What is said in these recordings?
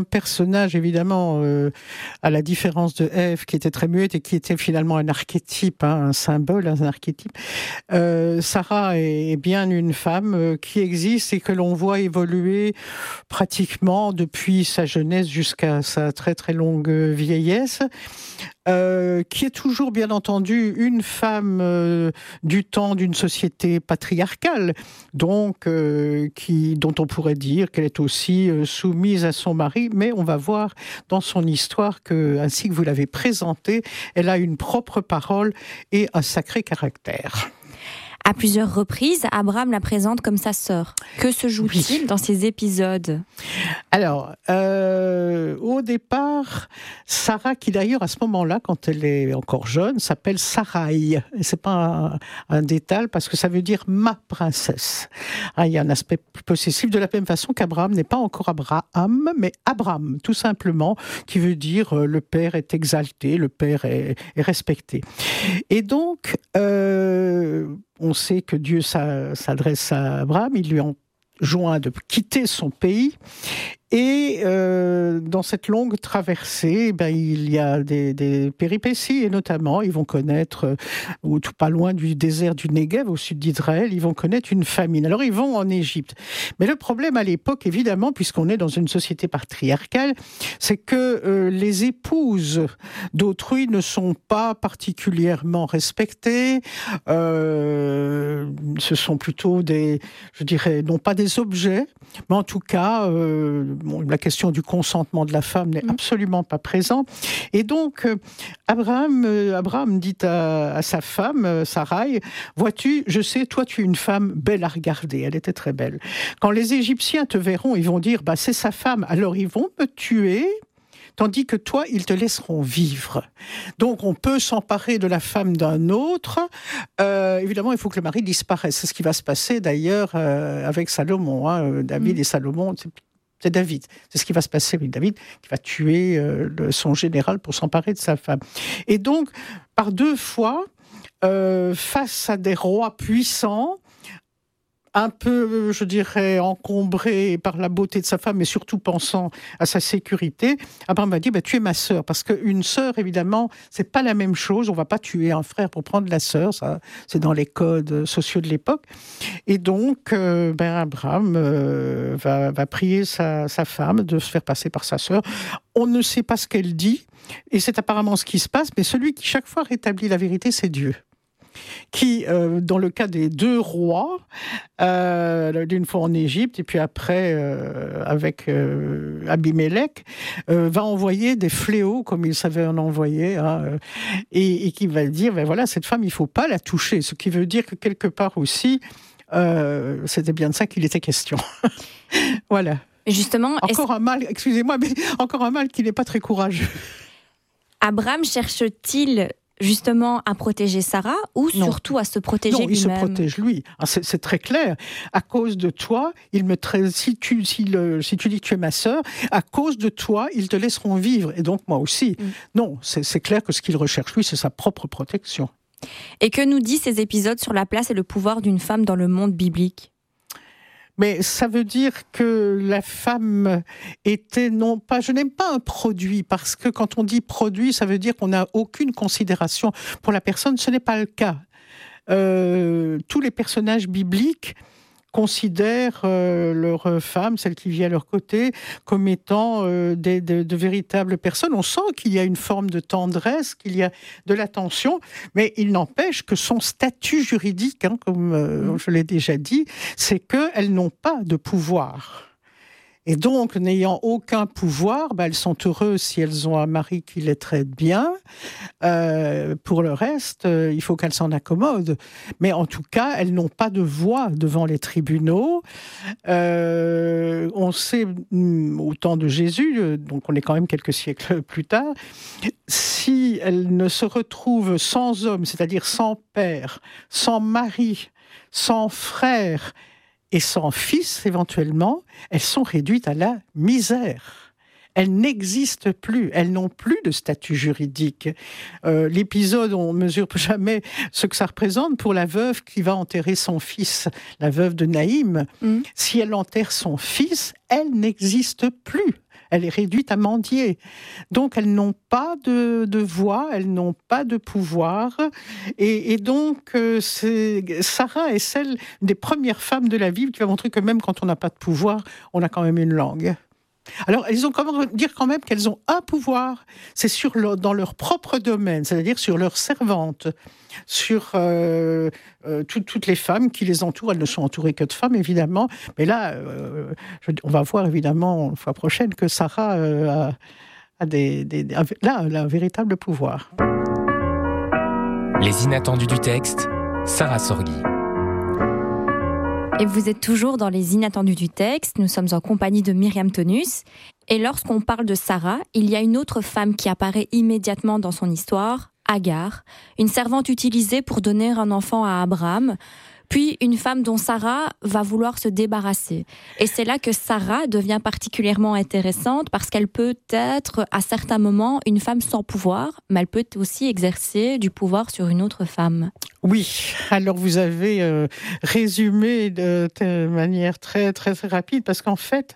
Personnage, évidemment, à la différence de Ève, qui était très muette et qui était finalement un archétype, un symbole, un archétype. Sarah est bien une femme qui existe et que l'on voit évoluer pratiquement depuis sa jeunesse jusqu'à sa très très longue vieillesse. Qui est toujours, bien entendu, une femme du temps d'une société patriarcale, donc dont on pourrait dire qu'elle est aussi soumise à son mari, mais on va voir dans son histoire que, ainsi que vous l'avez présentée, elle a une propre parole et un sacré caractère. À plusieurs reprises, Abraham la présente comme sa sœur. Que se joue-t-il dans ces épisodes ? Alors, au départ, Sarah, qui d'ailleurs à ce moment-là, quand elle est encore jeune, s'appelle Sarai. Et c'est pas un détail parce que ça veut dire ma princesse. Il y a un aspect plus possessif, de la même façon qu'Abraham n'est pas encore Abraham, mais Abraham, tout simplement, qui veut dire le père est exalté, le père est respecté. Et donc, on sait que Dieu s'adresse à Abraham, il lui enjoint de quitter son pays. Et dans cette longue traversée, il y a des péripéties, et notamment, ils vont connaître, ou tout pas loin du désert du Negev, au sud d'Israël, ils vont connaître une famine. Alors, ils vont en Égypte. Mais le problème à l'époque, évidemment, puisqu'on est dans une société patriarcale, c'est que les épouses d'autrui ne sont pas particulièrement respectées. Ce sont plutôt non pas des objets, mais en tout cas, la question du consentement de la femme n'est absolument pas présente. Et donc, Abraham dit à sa femme, Sarai, « Vois-tu, je sais, toi, tu es une femme belle à regarder. » Elle était très belle. Quand les Égyptiens te verront, ils vont dire, « C'est sa femme. » Alors, ils vont me tuer. Tandis que toi, ils te laisseront vivre. Donc, on peut s'emparer de la femme d'un autre. Évidemment, il faut que le mari disparaisse. C'est ce qui va se passer, d'ailleurs, avec Salomon. David et Salomon, c'est David. C'est ce qui va se passer avec David, qui va tuer son général pour s'emparer de sa femme. Et donc, par 2 fois, face à des rois puissants, un peu, je dirais, encombré par la beauté de sa femme, mais surtout pensant à sa sécurité, Abraham va dire, tu es ma sœur. Parce qu'une sœur, évidemment, c'est pas la même chose. On va pas tuer un frère pour prendre la sœur. Ça, c'est dans les codes sociaux de l'époque. Et donc, Abraham va prier sa femme de se faire passer par sa sœur. On ne sait pas ce qu'elle dit, et c'est apparemment ce qui se passe, mais celui qui, chaque fois, rétablit la vérité, c'est Dieu. Qui, dans le cas des 2 rois, d'une fois en Égypte et puis après avec Abimélec, va envoyer des fléaux comme il savait en envoyer, et qui va dire, voilà, cette femme, il ne faut pas la toucher. Ce qui veut dire que quelque part aussi, c'était bien de ça qu'il était question. Voilà. Justement, encore un mal qui n'est pas très courageux. Abraham cherche-t-il justement à protéger Sarah ou surtout à se protéger lui-même ? Non, il se protège lui. C'est très clair. À cause de toi, si tu dis que tu es ma sœur, à cause de toi, ils te laisseront vivre. Et donc moi aussi. Non, c'est clair que ce qu'il recherche lui, c'est sa propre protection. Et que nous disent ces épisodes sur la place et le pouvoir d'une femme dans le monde biblique ? Mais ça veut dire que la femme était non pas... Je n'aime pas un produit, parce que quand on dit produit, ça veut dire qu'on n'a aucune considération pour la personne. Ce n'est pas le cas. Tous les personnages bibliques considèrent leur femme, celle qui vit à leur côté, comme étant de véritables personnes. On sent qu'il y a une forme de tendresse, qu'il y a de l'attention, mais il n'empêche que son statut juridique, comme je l'ai déjà dit, c'est qu'elles n'ont pas de pouvoir. Et donc, n'ayant aucun pouvoir, elles sont heureuses si elles ont un mari qui les traite bien. Pour le reste, il faut qu'elles s'en accommodent. Mais en tout cas, elles n'ont pas de voix devant les tribunaux. On sait, au temps de Jésus, donc on est quand même quelques siècles plus tard, si elles ne se retrouvent sans homme, c'est-à-dire sans père, sans mari, sans frère, et sans fils, éventuellement, elles sont réduites à la misère. Elles n'existent plus, elles n'ont plus de statut juridique. L'épisode, on ne mesure jamais ce que ça représente pour la veuve qui va enterrer son fils, la veuve de Naïm. Si elle enterre son fils, elle n'existe plus. Elle est réduite à mendier. Donc, elles n'ont pas de voix, elles n'ont pas de pouvoir. Et donc, Sarah est celle des premières femmes de la Bible qui va montrer que même quand on n'a pas de pouvoir, on a quand même une langue. Alors, elles ont comment dire quand même qu'elles ont un pouvoir, c'est dans leur propre domaine, c'est-à-dire sur leurs servantes, sur toutes les femmes qui les entourent. Elles ne sont entourées que de femmes, évidemment. Mais là, on va voir évidemment la fois prochaine que Sarah a un véritable pouvoir. Les inattendus du texte, Sarah Sorghi. Et vous êtes toujours dans les inattendus du texte, nous sommes en compagnie de Myriam Tonus. Et lorsqu'on parle de Sarah, il y a une autre femme qui apparaît immédiatement dans son histoire, Agar, une servante utilisée pour donner un enfant à Abraham, puis une femme dont Sarah va vouloir se débarrasser. Et c'est là que Sarah devient particulièrement intéressante parce qu'elle peut être, à certains moments, une femme sans pouvoir, mais elle peut aussi exercer du pouvoir sur une autre femme. Oui, alors vous avez résumé de manière très, très, très rapide parce qu'en fait,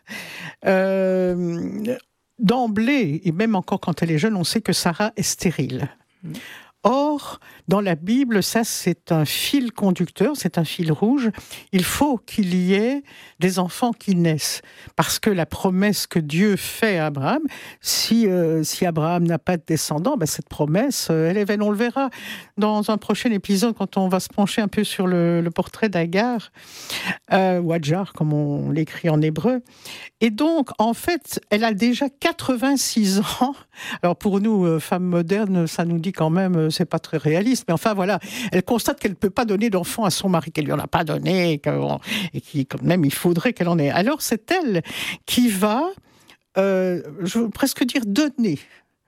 d'emblée, et même encore quand elle est jeune, on sait que Sarah est stérile. Or, dans la Bible, ça c'est un fil conducteur, c'est un fil rouge. Il faut qu'il y ait des enfants qui naissent. Parce que la promesse que Dieu fait à Abraham, si Abraham n'a pas de descendants, cette promesse, elle est vaine. On le verra dans un prochain épisode quand on va se pencher un peu sur le portrait d'Agar, ou Hajar, comme on l'écrit en hébreu. Et donc, en fait, elle a déjà 86 ans. Alors pour nous, femmes modernes, ça nous dit quand même, c'est pas très réaliste. Mais enfin, voilà, elle constate qu'elle ne peut pas donner d'enfant à son mari, qu'elle lui en a pas donné, et qui, quand même, il faudrait qu'elle en ait. Alors c'est elle qui va, je veux presque dire, donner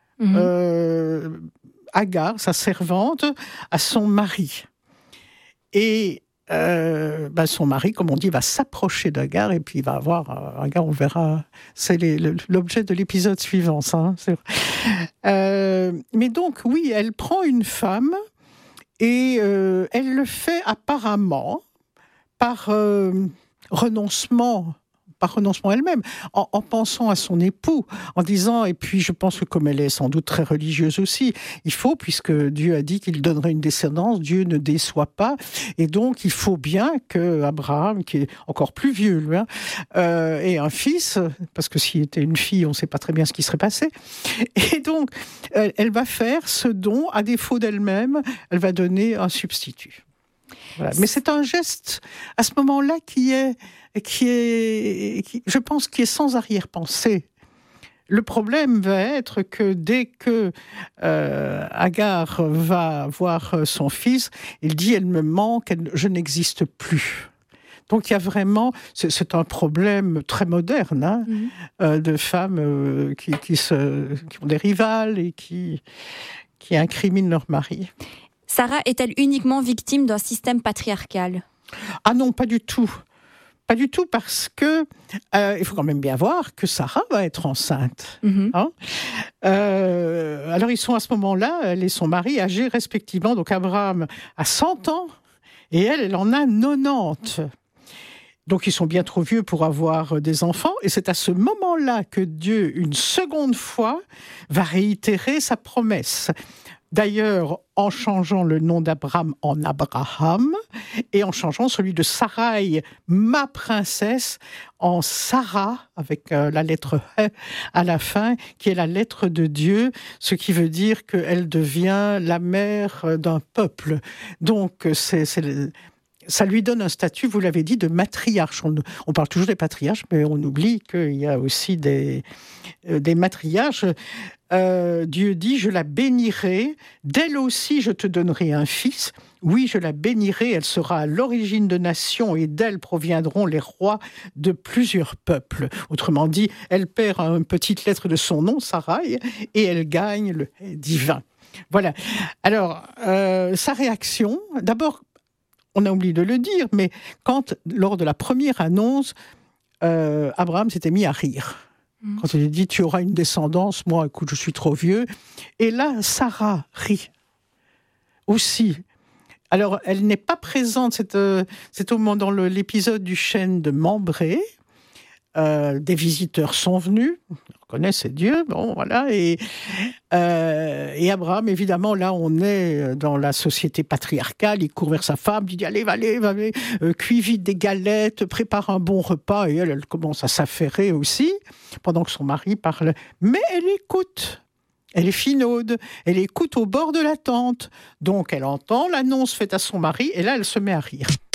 Agar, sa servante, à son mari. Et son mari, comme on dit, va s'approcher d'Agar et puis il va avoir Agar, on verra, c'est l'objet de l'épisode suivant, ça. Hein, c'est vrai. Mais donc, oui, elle prend une femme et elle le fait apparemment par renoncement elle-même, en pensant à son époux, en disant, et puis je pense que comme elle est sans doute très religieuse aussi, il faut, puisque Dieu a dit qu'il donnerait une descendance, Dieu ne déçoit pas, et donc il faut bien que Abraham, qui est encore plus vieux, lui, ait un fils, parce que s'il était une fille, on ne sait pas très bien ce qui serait passé, et donc elle va faire ce don, à défaut d'elle-même, elle va donner un substitut. Voilà. Mais c'est un geste, à ce moment-là, qui je pense, qui est sans arrière-pensée. Le problème va être que dès que Agar va voir son fils, il dit « elle me manque, je n'existe plus ». Donc il y a vraiment, c'est un problème très moderne, de femmes qui ont des rivales et qui incriminent leur mari. Sarah est-elle uniquement victime d'un système patriarcal ? Ah non, pas du tout. Pas du tout, parce que il faut quand même bien voir que Sarah va être enceinte. Hein, alors ils sont à ce moment-là, elle et son mari, âgés respectivement. Donc Abraham a 100 ans et elle en a 90. Donc ils sont bien trop vieux pour avoir des enfants. Et c'est à ce moment-là que Dieu, une seconde fois, va réitérer sa promesse. D'ailleurs, en changeant le nom d'Abraham en Abraham et en changeant celui de Sarai, ma princesse, en Sarah, avec la lettre He à la fin, qui est la lettre de Dieu, ce qui veut dire qu'elle devient la mère d'un peuple. Donc, ça lui donne un statut, vous l'avez dit, de matriarche. On parle toujours des patriarches, mais on oublie qu'il y a aussi des matriarches. Dieu dit, je la bénirai, d'elle aussi je te donnerai un fils. Oui, je la bénirai, elle sera à l'origine de nations et d'elle proviendront les rois de plusieurs peuples. Autrement dit, elle perd une petite lettre de son nom, Sarai, et elle gagne le divin. Voilà. Alors, sa réaction, d'abord, on a oublié de le dire, mais lors de la première annonce, Abraham s'était mis à rire. Quand il dit « tu auras une descendance », moi, écoute, je suis trop vieux. Et là, Sarah rit aussi. Alors, elle n'est pas présente, c'est au moment dans l'épisode du chêne de Mambré. des visiteurs sont venus. On reconnaît, c'est Dieu. Bon, voilà. Et Abraham, évidemment, là, on est dans la société patriarcale. Il court vers sa femme, il dit allez, cuis vite des galettes, prépare un bon repas. Et elle commence à s'affairer aussi, pendant que son mari parle. Mais elle écoute. Elle est finaude, elle écoute au bord de la tente. Donc, elle entend l'annonce faite à son mari, et là, elle se met à rire.